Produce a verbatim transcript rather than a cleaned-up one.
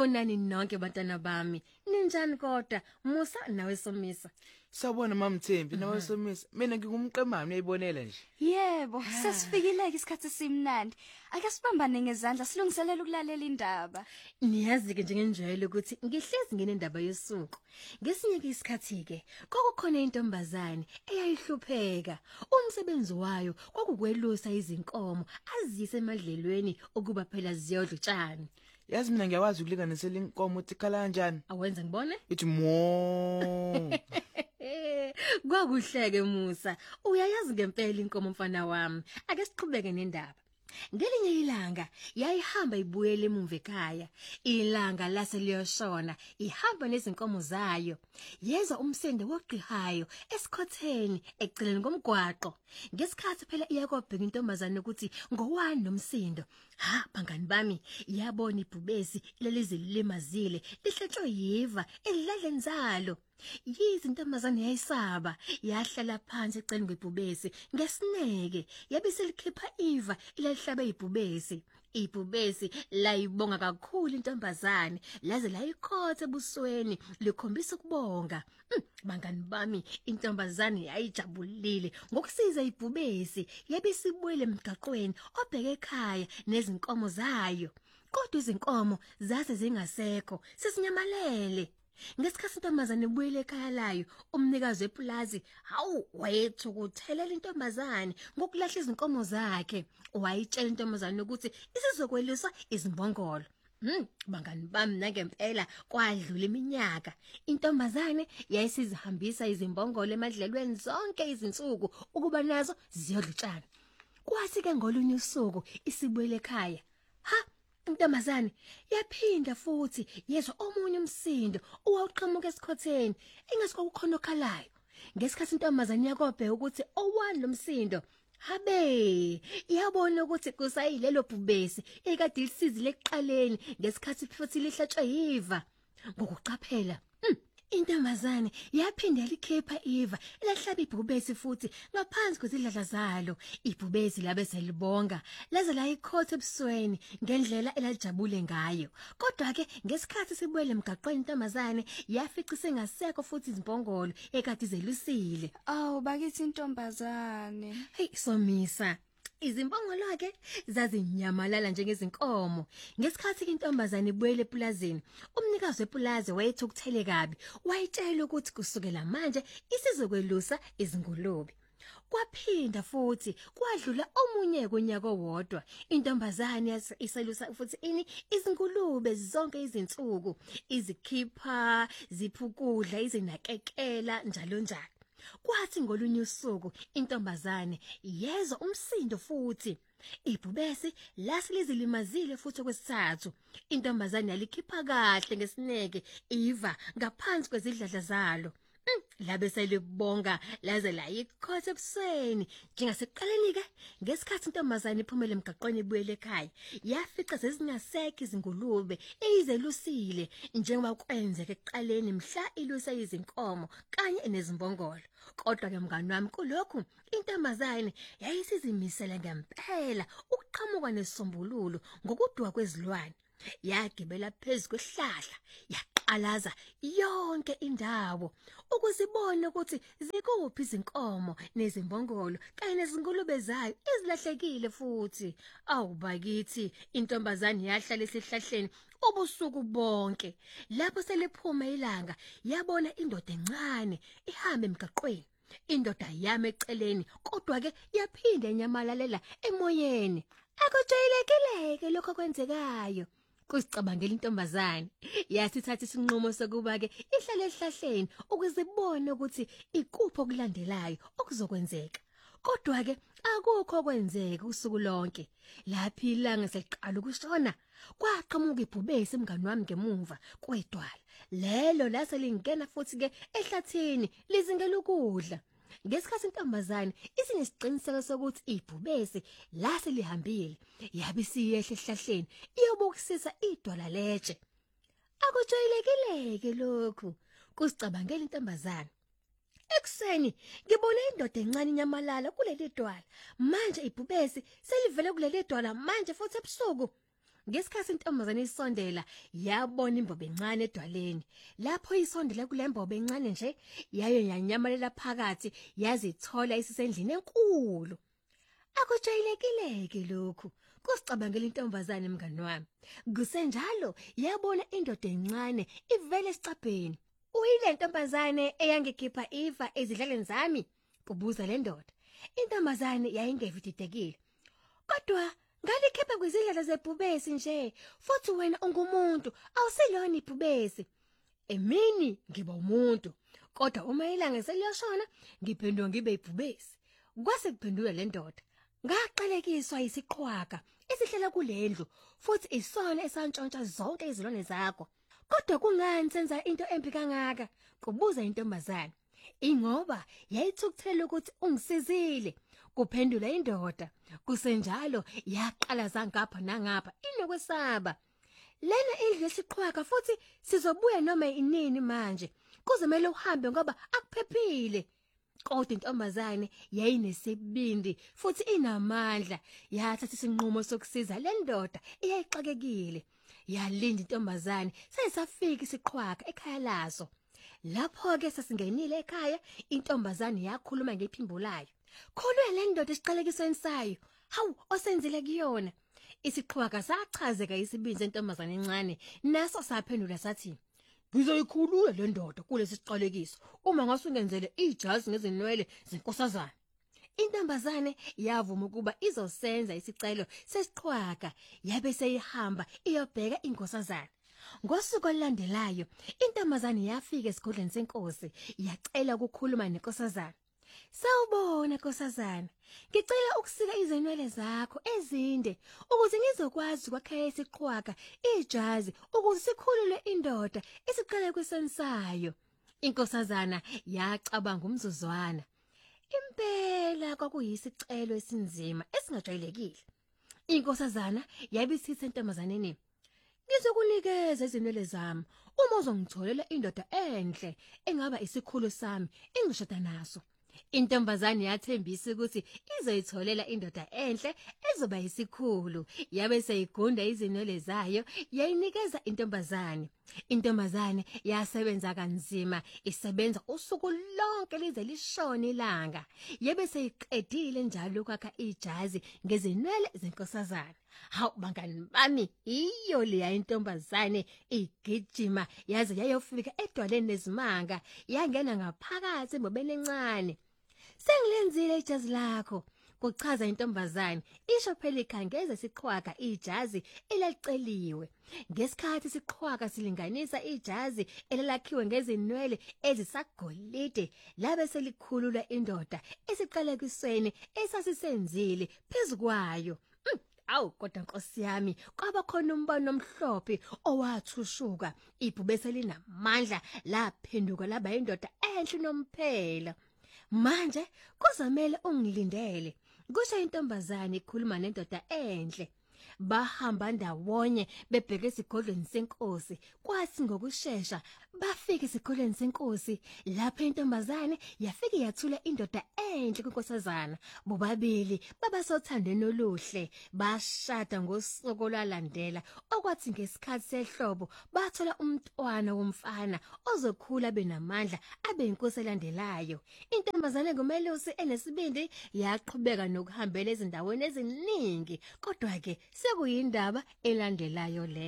Sanibonani nonke bantwana bami. Ninjani kodwa? Musa nawe Somisa. Sawubona Mama Mthembi nawe Somisa. Mina ngingumqemane uyayibonela nje. Yebo, sesifikile isikhathi simnandi. Ake sibambane ngezandla silungiselela ukulalela indaba. Niyazi ke njengenjwayelo ukuthi ngihlezi ngenendaba yosuku. Ngesinye ke isikhathi ke kokukhona intombazane eyayihlupheka. Umsebenzi wayo kwakukwelusa izinkomo azise emadlelweni ukuba phela ziyodla utshani. Yazi mina ngiyawazi ukulinganisela inkomo uthi khala kanjani. Awenza ngibone? Ithi mo. Kwakuhleke Musa. Uyayazi ngempela inkomo mfana wami. Ake siqhubeke nendaba. Ngelinye ilanga yayihamba ibuyele emuva ekhaya. Ilanga lase liyoshona ihamba nezinkomo zayo. Yeza umsende woqihayo esikhotheni eceleni komgwaqo. Ngesikhathi phela iyakobheka intombazane ukuthi ngowani nomsindo. Ha bangani bami yabona ibhubesi lelizililimazile lihletshwe yiva elidladleni zalo. Yizi intombazane yayisaba yahlala phansi eceleni kwebhubesi ngesineke yabiselikhipha iva ilalihlabe ibhubesi. Ibhubesi layibonga kakhulu intombazane laze layikhotha ebusweni likhombisa ukubonga. Mm, bangani bami intombazane yayijabulile ngokusiza ibhubesi yabisibuyele emgaqweni obheke ekhaya nezinkomo zayo. Kodwa izinkomo zase zingasekho sesinyamalele. Ngesikhathi intombazane ibuyele ekhaya layo umnikazi wepulazi hawu wayethu kuthelela intombazane ngokulahla izinkomo zakhe. Wayitshela intombazane ukuthi isizokweliswa izimbongolo. Hmm, bangani bami nangempela kwadlula iminyaka. Intombazane yayisizihambisa izimbongolo emadlelweni zonke izinsuku ukuba nazo ziyodla utshani. Kwathi ke ngolunye usuku isibuyele ekhaya. Ha intombazane yaphinda futhi yezwa omunye umsindo owaqhamuka esikhotheni engasikho kukhona okhalayo. Ngesikhathi intombazane yakobhe ukuthi owani lo msindo habe yabona ukuthi kusayilelo bhubesi ekade lisizile ekuqaleni ngesikhathi futhi lihlatshwe yiva. Ngokuqaphela mm, intombazane yaphinda likhipha iva elahlaba ibhubesi futhi ngaphansi kwezidladla zalo. Ibhubesi labe selibonga laze layikhotha ebusweni ngendlela elalijabule ngayo. Kodwa ke ngesikhathi sibuyele emgaqweni intombazane yafica sengasekho futhi izimbongolo ekade izelusile. Awu bakithi intombazane. Hey Somisa, izimbongolo ke zazinyamalala njengezinkomo. Ngesikhathi intombazane ibuyele epulazini umnikazi wepulazi wayethu ukuthele kabi wayitshela ukuthi kusukela manje isizokwelusa izingulube. Kwaphinda futhi kwadlula omunye konyaka owodwa intombazane iselusa futhi ini izingulube zonke izinsuku izikhipha ziphukudla izinakekela njalo njalo. Kwathi ngolunye usuku intombazane yezwa umsindo futhi ibhubesi lasilizilimazile futhi kwesithathu. Intombazane yalikhipha kahle ngesineke iva ngaphansi kwezidladla zalo. Mm, labe selibonga laze layikhotha ebusweni njengasekuqaleni ke ngesikhathi intombazane iphumele emgaqweni ibuyele ekhaya yafica sezingasekho izingulube eyizelusile njengoba kwenzeke ekuqaleni mhla ilusa izinkomo kanye nezimbongolo. Kodwa ke mngani wami kulokhu intombazane yayisizimisela ngempela ukuqhamuka nesisombululo ngokudwa kwezilwane. Yagibela phezulu kwehlahla yaqalaza yonke indawo ukuzibona ukuthi zikuphi izinkomo nezimbongolo kanye nezingulube zayo ezilahlekile futhi. Awubakithi intombazane yahlala esihlahleni ubusuku bonke. Lapho seliphuma ilanga yabona indoda encane ihamba emgaqweni. Indoda yami eceleni kodwa ke yaphinda enyamalalela emoyeni. Akujayelekile lokho kwenzekayo. Kusicabangela intombazane yasithatha isinqumo sokuba ke ihlale ehlahleni ukuzibona ukuthi ikuphi okulandelayo okuzokwenzeka. Kodwa ke akukho kwenzeka usuku lonke. Lapho ilanga seliqala ukushona kwaqhamuka ibhubesi mngani wami ngemuva kwedwala. Lelo lase lingena futhi ke ehlathini lizingela ukudla. Ngesikhathi intombazane isinesiqiniseko sokuthi ibhubesi lase lihambile yabisiyehla ehlahleni iyobukisisa idwala letshe. Akujayelekile lokhu kusicabangela intombazane. Ekseni ngibone indoda encane inyamalala kuleli dwala. Manje ibhubesi selivele kuleli dwala manje futhi ebusuku. Ngesikhathi intombazane isondela yabona imbobo encane edwaleni. Lapho isondela kulembobo encane nje yayo yanyamalela phakathi yazithola isisendlini enkulu. Akujayelekileke lokhu. Kusicabangela intombazane mngani wami. Kusenjalo yabona indoda encane ivele esicabheni. Uyile ntombazane eyangikhipha ifa ezidlaleni zami? Kubuza le ndoda. Intombazane yayingevididekile. Kodwa ngalikhipha kwizidlala zebhubesi nje, futhi wena ungumuntu, awusilona ibhubesi. Emini ngiba umuntu, kodwa uma ilanga seliyashona ngiphendwa ngibe ibhubesi. Kwase kuphendula le ndoda. Ngaqalekiswa isiqhwaga esihlala kulendlu, futhi isona esantshontsha zonke izilwane zakho. Kodwa kungani senza into embi kangaka? Kubuza intombazane. Ingoba yayithukuthela ukuthi ungisizile. Kuphendula indoda. Kusenjalo yaqala zangapha nangapha inokwesaba. Lena indlu yesiqhwaga futhi sizobuya noma inini manje. Kuzomela uhambe ngoba akuphephile. Kodwa intombazane yayinesibindi futhi inamandla. Yathatha isinqumo sokusiza le ndoda eyayixakekile. Yalinda intombazane sayisafika isiqhwaga ekhaya lazo. Lapho ke sasingenile ekhaya, intombazane yakhuluma ngephimbo layo. Khulwe le ndoda esiqalekisweni sayo. Hawu, osenzile kuyona. Isiqhwaga sachazeka isibindi sentombazane encane, naso saphendula sathi, "Ngizoyikhulula le ndoda kulesi siqalekiso uma ngasungenzele ijazi ngezinwele zenkosazana." Intombazane yavuma ukuba izosenza isicelo sesiqhwaga, yabe seyihamba iyobheka inkosazana. Ngosuku olulandelayo, intombazane yafika esigodlweni senkosi, yacela ukukhuluma nenkosazana. "Sawubona nkosazana, ngicela ukusika izinwele zakho ezinde ukuze ngizokwazi ukwakhela isiqhwaga ijazi ukuze sikhulule indoda isiqale kwisensayo." Inkosazana yacabanga umzuzwana. Impela kwakuyisicelo esinzima esingajwayelekile. Inkosazana yabisithi entombazaneni, "Ngizokunikeza izinwele zami uma uzongitholela indoda enhle engaba isikhulu sami engishada naso." Intombazane yathembisa ukuthi izoyitholela indoda enhle ezoba isikhulu. Yabe seyigunda izinwele zayo yayinikeza intombazane. Intombazane yasebenza kanzima, isebenza usuku lonke lize lishone ilanga. Yabe seyiqedile njalo ukwakha ijazi ngezinwele zenkosazana. Hawu bangani bami, iyo leya intombazane igijima yaze yayofika edwaleni nezimanga, yangena ngaphakathi embobeni encane. "Sengilenzile ijazi lakho," kuchaza intombazane. Isho phela ikhangeza isiqhwaga ijazi eliceliwe. Ngesikhathi isiqhwaga silinganisa ijazi elalakhiwe ngezinwele ezisagolide, labe selikhulula indoda esiqalekisweni esasisenzile phezukwayo. Mm. Awu kodwa Nkosi yami, kwaba khona umbane omhlophe owathushuka. Ibhubesi linamandla laphenduka laba indoda enhle nomphela. "Manje kuzomela ungilindele," kusho intombazane ikhuluma nendoda enhle. Bahamba ndawonye bebheke esigodlweni senkosi. Kwathi ngokusheshsha bafika esigodlweni senkosi. Lapho intombazane yafika yathula indoda enhle kwinkosazana. Bobabili babasothandweni oluhle, bashada ngosuku olwalandela. Okwathi ngesikhathi sehlobo bathola umntwana womfana ozokhula benamandla abe inkosi elandelayo. Intombazane ngumelusi enesibindi yaqhubeka nokuhambela ezindaweni eziningi, kodwa ke sekuyindaba elandelayo le.